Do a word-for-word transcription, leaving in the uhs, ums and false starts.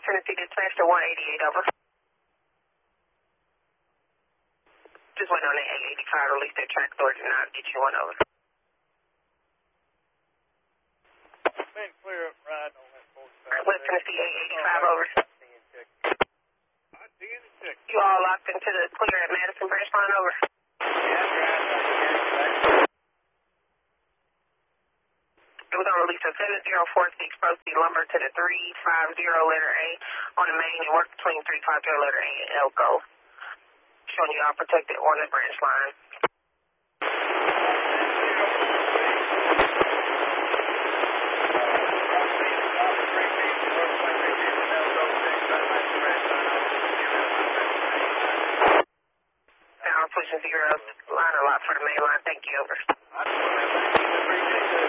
Tennessee dispatch to one eighty-eight, over. Just waiting on the eight eighty-five to release their track authority now to get you one over. Been clear up right on that forty-five. West Tennessee eight eighty-five, over. You all locked into the clear at Madison branch line, over. It was on release of seven zero four six, proceed lumber to the three five zero letter A on the main and work between three five zero letter A and Elko. Showing you all protected on the branch line. Now, pushing zero, line a lot for the main line. Thank you, over.